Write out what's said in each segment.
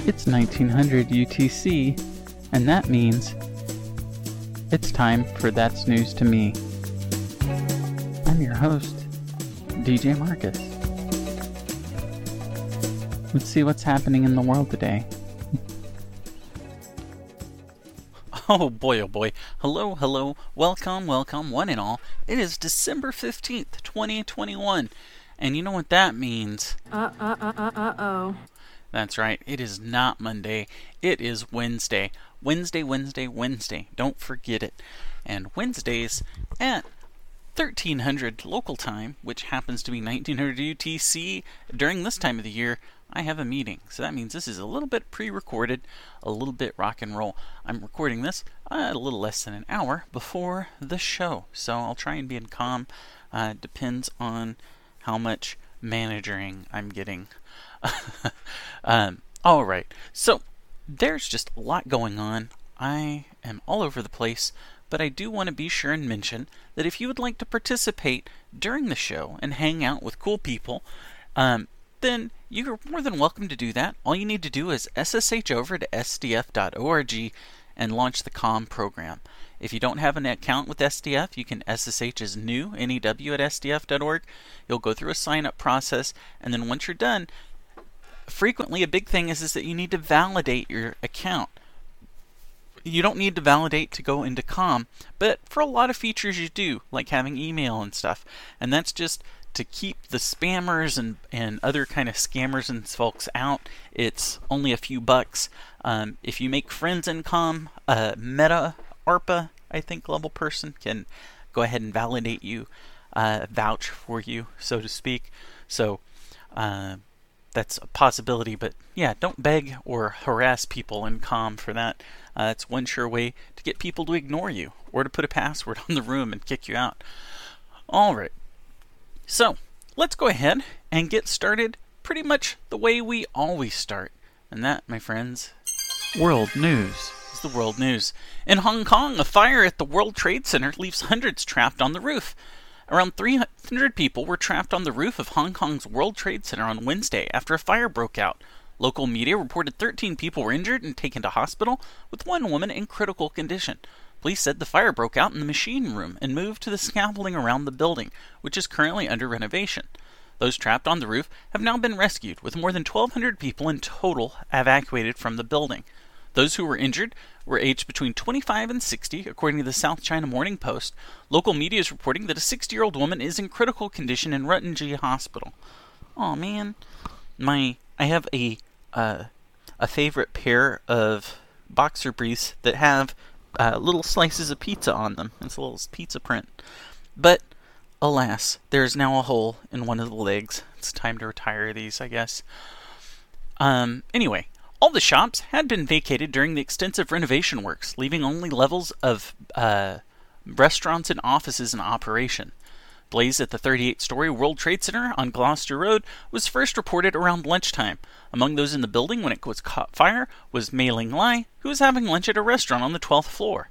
It's 1900 UTC, and that means it's time for That's News to Me. I'm your host, DJ Marcus. Let's see what's happening in the world today. Oh boy. Hello. Welcome, one and all. It is December 15th, 2021. And you know what that means? Uh-oh. That's right. It is not Monday. It is Wednesday. Wednesday. Don't forget it. And Wednesdays at 1300 local time, which happens to be 1900 UTC, during this time of the year, I have a meeting. So that means this is a little bit pre-recorded, a little bit rock and roll. I'm recording this a little less than an hour before the show. So I'll try and be in calm. Depends on how much managing I'm getting. Alright, so there's just a lot going on. I am all over the place, but I do want to be sure and mention that if you would like to participate during the show and hang out with cool people, then you're more than welcome to do that. All you need to do is SSH over to sdf.org and launch the COM program. If you don't have an account with SDF, you can SSH as new, NEW at sdf.org. You'll go through a sign-up process, and then once you're done, frequently a big thing is that you need to validate your account. You don't need to validate to go into COM, but for a lot of features you do, like having email and stuff. And that's just to keep the spammers and other kind of scammers and folks out. It's only a few bucks. If you make friends in COM, Meta ARPA, I think, level person can go ahead and validate you, vouch for you, so to speak. So that's a possibility, but yeah, don't beg or harass people in COM for that. It's one sure way to get people to ignore you or to put a password on the room and kick you out. Alright, so let's go ahead and get started pretty much the way we always start. And that, my friends, World News. is the world news. In Hong Kong, a fire at the World Trade Center leaves hundreds trapped on the roof. Around 300 people were trapped on the roof of Hong Kong's World Trade Center on Wednesday after a fire broke out. Local media reported 13 people were injured and taken to hospital, with one woman in critical condition. Police said the fire broke out in the machine room and moved to the scaffolding around the building, which is currently under renovation. Those trapped on the roof have now been rescued, with more than 1,200 people in total evacuated from the building. Those who were injured were aged between 25 and 60, according to the South China Morning Post. Local media is reporting that a 60-year-old woman is in critical condition in Ruttenji Hospital. Oh man, I have a favorite pair of boxer briefs that have little slices of pizza on them. It's a little pizza print. But alas, there is now a hole in one of the legs. It's time to retire these, I guess. Anyway. All the shops had been vacated during the extensive renovation works, leaving only levels of restaurants and offices in operation. Blaze at the 38-story World Trade Center on Gloucester Road was first reported around lunchtime. Among those in the building when it was caught fire was Mei Ling Lai, who was having lunch at a restaurant on the 12th floor.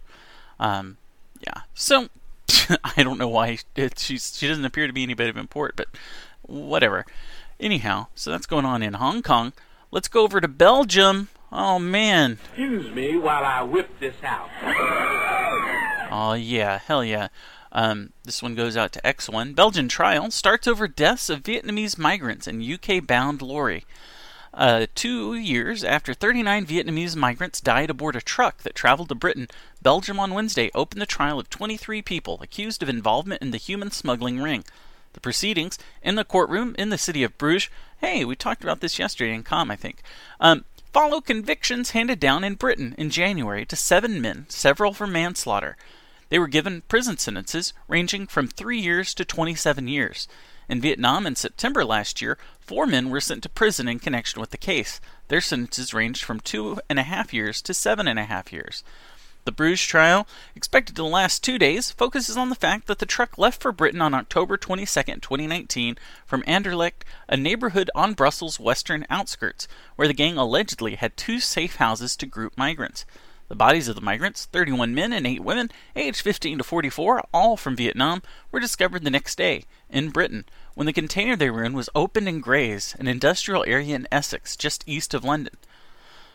So I don't know why she doesn't appear to be anybody of import, but whatever. Anyhow, so that's going on in Hong Kong. Let's go over to Belgium. Oh, man. Excuse me while I whip this out. Oh, yeah. Hell yeah. This one goes out to X1. Belgian trial starts over deaths of Vietnamese migrants in UK-bound lorry. 2 years after 39 Vietnamese migrants died aboard a truck that traveled to Britain, Belgium on Wednesday opened the trial of 23 people accused of involvement in the human smuggling ring. The proceedings in the courtroom in the city of Bruges, hey, we talked about this yesterday in COM, I think, follow convictions handed down in Britain in January to 7 men, several for manslaughter. They were given prison sentences ranging from 3 years to 27 years. In Vietnam in September last year, 4 men were sent to prison in connection with the case. Their sentences ranged from 2.5 years to 7.5 years. The Bruges trial, expected to last 2 days, focuses on the fact that the truck left for Britain on October 22, 2019, from Anderlecht, a neighborhood on Brussels' western outskirts, where the gang allegedly had 2 safe houses to group migrants. The bodies of the migrants, 31 men and 8 women, aged 15 to 44, all from Vietnam, were discovered the next day, in Britain, when the container they were in was opened in Grays, an industrial area in Essex, just east of London.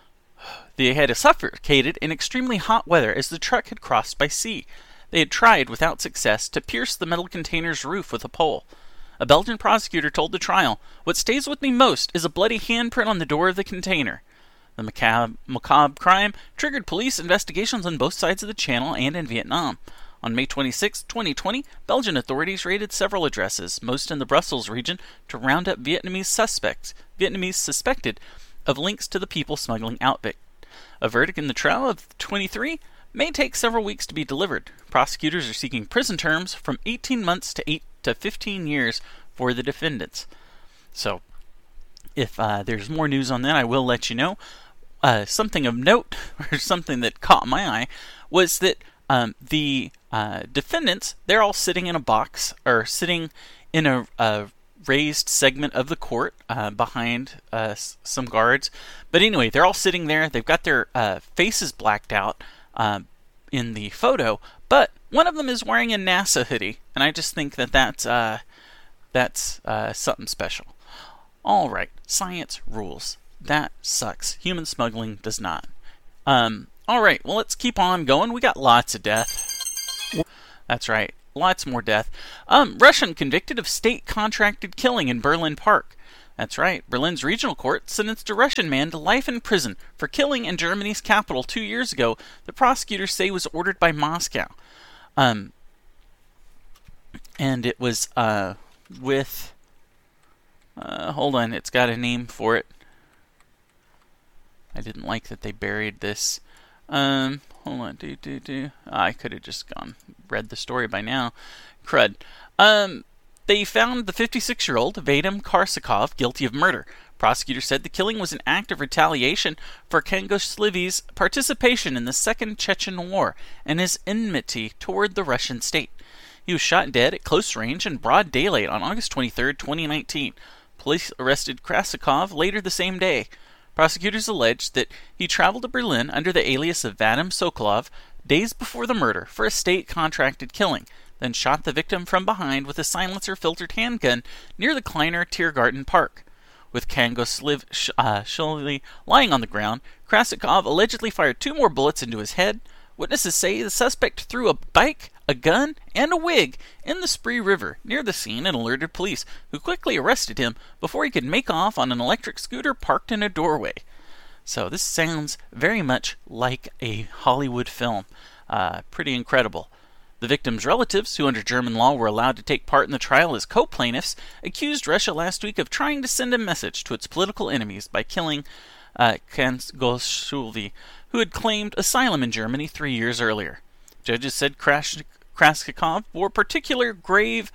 They had suffocated in extremely hot weather as the truck had crossed by sea. They had tried, without success, to pierce the metal container's roof with a pole. A Belgian prosecutor told the trial, "What stays with me most is a bloody handprint on the door of the container." The macabre crime triggered police investigations on both sides of the Channel and in Vietnam. On May 26, 2020, Belgian authorities raided several addresses, most in the Brussels region, to round up Vietnamese suspected of links to the people smuggling outfit. A verdict in the trial of 23 may take several weeks to be delivered. Prosecutors are seeking prison terms from 18 months to 8 to 15 years for the defendants. So, if there's more news on that, I will let you know. Something of note, or something that caught my eye, was that the defendants, they're all sitting in a box, or sitting in a raised segment of the court behind some guards. But anyway, they're all sitting there. They've got their faces blacked out in the photo, but one of them is wearing a NASA hoodie, and I just think that that's something special. All right, science rules. That sucks. Human smuggling does not. All right, well, let's keep on going. We got lots of death. That's right, lots more death. Russian convicted of state-contracted killing in Berlin Park. That's right, Berlin's regional court sentenced a Russian man to life in prison for killing in Germany's capital 2 years ago. The prosecutors say was ordered by Moscow. And it was with... hold on, it's got a name for it. I didn't like that they buried this. Hold on, I could have just read the story by now. Crud. They found the 56-year-old Vadim Korsakov guilty of murder. Prosecutors said the killing was an act of retaliation for Kangoshlivy's participation in the Second Chechen War and his enmity toward the Russian state. He was shot dead at close range in broad daylight on August 23, 2019. Police arrested Korsakov later the same day. Prosecutors alleged that he traveled to Berlin under the alias of Vadim Sokolov days before the murder for a state-contracted killing, then shot the victim from behind with a silencer-filtered handgun near the Kleiner Tiergarten Park. With Kangoshliv lying on the ground, Korsakov allegedly fired 2 more bullets into his head. Witnesses say the suspect threw a bike, a gun, and a wig in the Spree River near the scene and alerted police, who quickly arrested him before he could make off on an electric scooter parked in a doorway. So this sounds very much like a Hollywood film. Pretty incredible. The victim's relatives, who under German law were allowed to take part in the trial as co-plaintiffs, accused Russia last week of trying to send a message to its political enemies by killing Kangoshliv, who had claimed asylum in Germany 3 years earlier. Judges said Korsakov bore particularly grave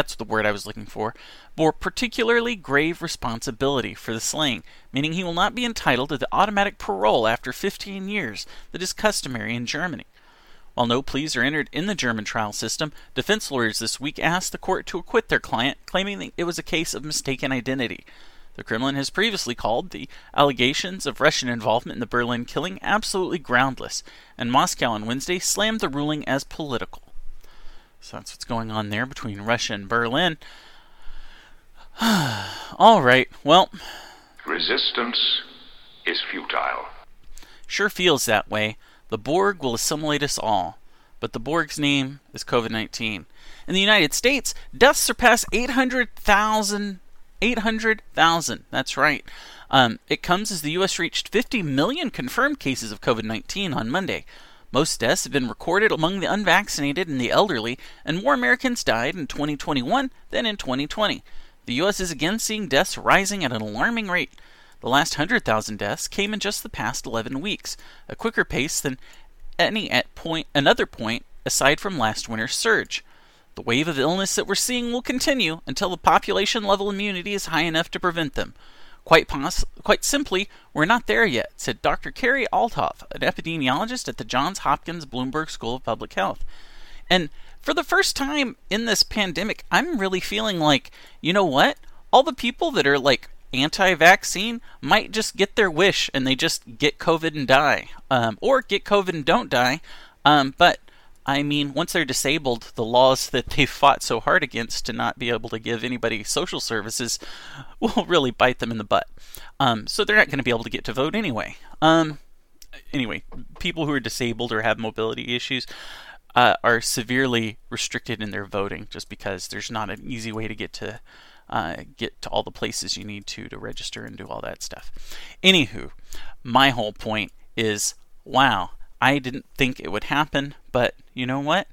responsibility for the slaying, meaning he will not be entitled to the automatic parole after 15 years that is customary in Germany. While no pleas are entered in the German trial system, defense lawyers this week asked the court to acquit their client, claiming that it was a case of mistaken identity. The Kremlin has previously called the allegations of Russian involvement in the Berlin killing absolutely groundless, and Moscow on Wednesday slammed the ruling as political. So that's what's going on there between Russia and Berlin. All right, well... Resistance is futile. Sure feels that way. The Borg will assimilate us all. But the Borg's name is COVID-19. In the United States, deaths surpass 800,000. 800,000. That's right. It comes as the U.S. reached 50 million confirmed cases of COVID-19 on Monday. Most deaths have been recorded among the unvaccinated and the elderly, and more Americans died in 2021 than in 2020. The U.S. is again seeing deaths rising at an alarming rate. The last 100,000 deaths came in just the past 11 weeks, a quicker pace than another point aside from last winter's surge. The wave of illness that we're seeing will continue until the population-level immunity is high enough to prevent them. Quite simply, we're not there yet, said Dr. Carrie Althoff, an epidemiologist at the Johns Hopkins Bloomberg School of Public Health. And for the first time in this pandemic, I'm really feeling like, you know what? All the people that are like anti-vaccine might just get their wish and they just get COVID and die. Or get COVID and don't die. But I mean, once they're disabled, the laws that they fought so hard against to not be able to give anybody social services will really bite them in the butt. So they're not going to be able to get to vote anyway. anyway, people who are disabled or have mobility issues are severely restricted in their voting, just because there's not an easy way to get to all the places you need to register and do all that stuff. Anywho, my whole point is, wow, I didn't think it would happen, but you know what?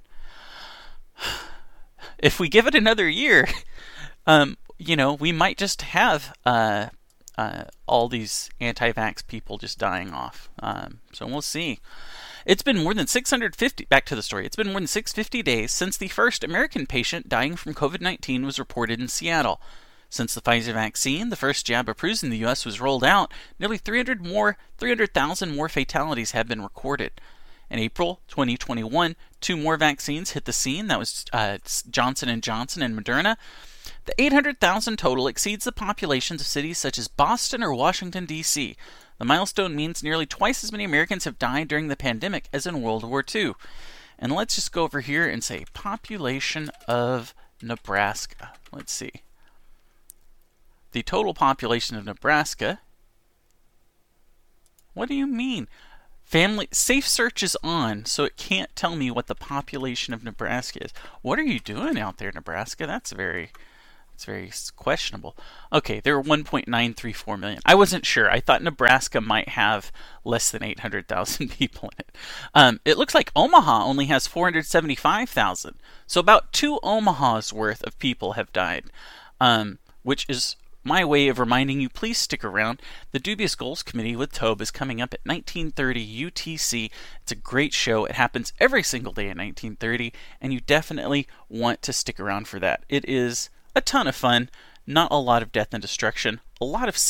If we give it another year, we might just have all these anti-vax people just dying off. So we'll see. It's been more than 650, back to the story, it's been more than 650 days since the first American patient dying from COVID-19 was reported in Seattle. Since the Pfizer vaccine, the first jab approved in the U.S. was rolled out, nearly 300,000 more fatalities have been recorded. In April 2021, 2 more vaccines hit the scene. That was Johnson & Johnson and Moderna. The 800,000 total exceeds the populations of cities such as Boston or Washington, D.C. The milestone means nearly twice as many Americans have died during the pandemic as in World War II. And let's just go over here and say population of Nebraska. Let's see. The total population of Nebraska. What do you mean? Safe search is on, so it can't tell me what the population of Nebraska is. What are you doing out there, Nebraska? That's very questionable. Okay, there were 1.934 million. I wasn't sure. I thought Nebraska might have less than 800,000 people in it. It looks like Omaha only has 475,000. So about 2 Omahas worth of people have died, which is my way of reminding you, please stick around. The Dubious Goals Committee with Tobe is coming up at 1930 UTC. It's a great show. It happens every single day at 1930, and you definitely want to stick around for that. It is a ton of fun, not a lot of death and destruction, a lot of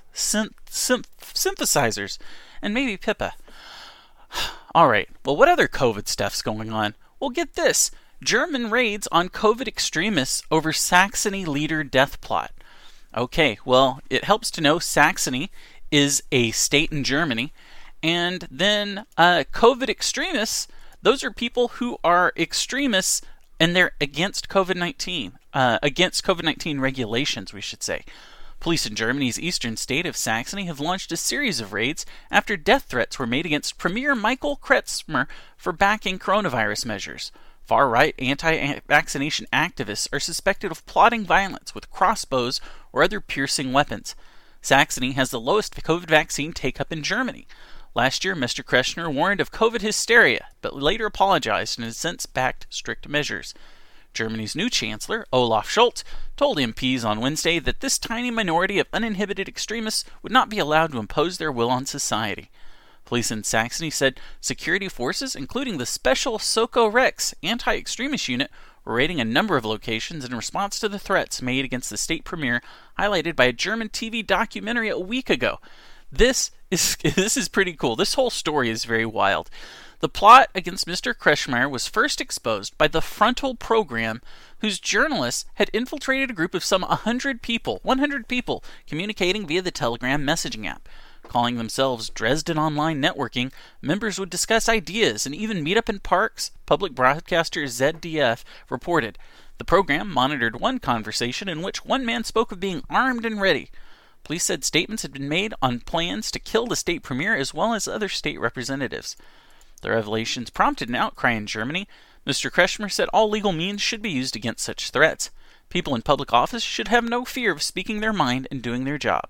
synthesizers, and maybe Pippa. Alright, well, what other COVID stuff's going on? Well, get this. German raids on COVID extremists over Saxony leader death plot. Okay, well, it helps to know Saxony is a state in Germany, and then COVID extremists, those are people who are extremists, and they're against COVID-19, against COVID-19 regulations, we should say. Police in Germany's eastern state of Saxony have launched a series of raids after death threats were made against Premier Michael Kretschmer for backing coronavirus measures. Far-right anti-vaccination activists are suspected of plotting violence with crossbows or other piercing weapons. Saxony has the lowest COVID vaccine take-up in Germany. Last year, Mr. Kretschmer warned of COVID hysteria, but later apologized and has since backed strict measures. Germany's new chancellor, Olaf Scholz, told MPs on Wednesday that this tiny minority of uninhibited extremists would not be allowed to impose their will on society. Police in Saxony said security forces, including the Special Soko Rex anti-extremist unit, were raiding a number of locations in response to the threats made against the state premier, highlighted by a German TV documentary a week ago. This is pretty cool. This whole story is very wild. The plot against Mr. Kretschmer was first exposed by the Frontal program, whose journalists had infiltrated a group of some 100 people, communicating via the Telegram messaging app. Calling themselves Dresden Online Networking, members would discuss ideas and even meet up in parks, public broadcaster ZDF reported. The program monitored one conversation in which one man spoke of being armed and ready. Police said statements had been made on plans to kill the state premier as well as other state representatives. The revelations prompted an outcry in Germany. Mr. Kretschmer said all legal means should be used against such threats. People in public office should have no fear of speaking their mind and doing their job.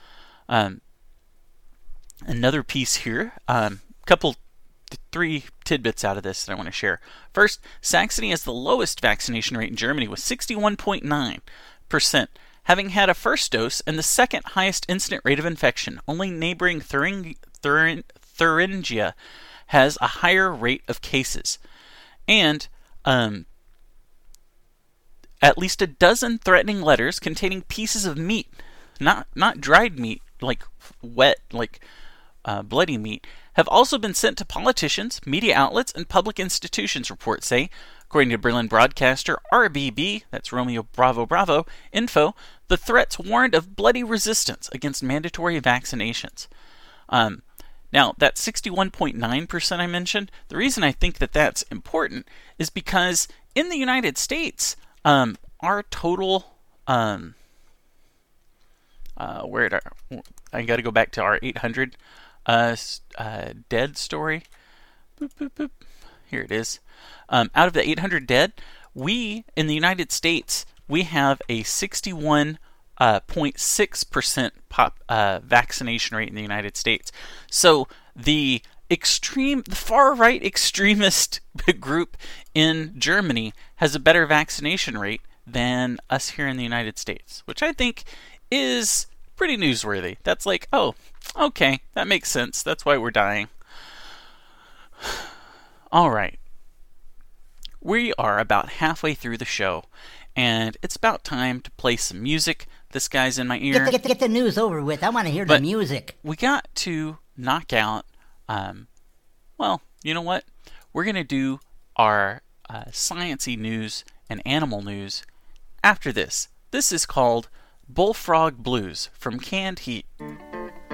Another piece here, three tidbits out of this that I want to share. First, Saxony has the lowest vaccination rate in Germany with 61.9%, having had a first dose and the second highest incident rate of infection. Only neighboring Thuringia has a higher rate of cases. And at least a dozen threatening letters containing pieces of meat, not dried meat, like wet, like bloody meat, have also been sent to politicians, media outlets, and public institutions, reports say. According to Berlin broadcaster RBB, that's Romeo Bravo Bravo, Info, the threats warned of bloody resistance against mandatory vaccinations. Now, that 61.9% I mentioned, the reason I think that that's important is because in the United States, our total, I got to go back to our 800, dead story. Boop, boop, boop. Here it is. Out of the 800 dead, we, in the United States, we have a 61.6% vaccination rate in the United States. So the far-right extremist group in Germany has a better vaccination rate than us here in the United States, which I think is pretty newsworthy. That's like, oh, okay, that makes sense. That's why we're dying. All right. We are about halfway through the show, and it's about time to play some music. This guy's in my ear. Get the news over with. I want to hear the music. We got to knock out, well, you know what? We're going to do our science-y news and animal news after this. This is called Bullfrog Blues from Canned Heat.